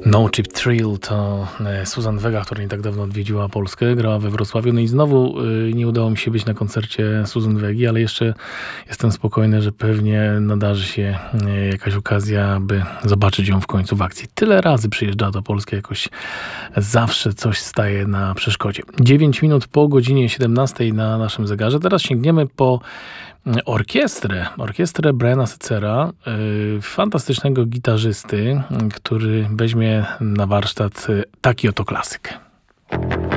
No Cheap Thrill to Suzanne Vega, która nie tak dawno odwiedziła Polskę, grała we Wrocławiu. No i znowu nie udało mi się być na koncercie Suzanne Vegi, ale jeszcze jestem spokojny, że pewnie nadarzy się jakaś okazja, by zobaczyć ją w końcu w akcji. Tyle razy przyjeżdżała do Polski, jakoś zawsze coś staje na przeszkodzie. 9 minut po godzinie 17 na naszym zegarze. Teraz sięgniemy po orkiestrę Briana Setzera, fantastycznego gitarzysty, który weźmie na warsztat taki oto klasyk.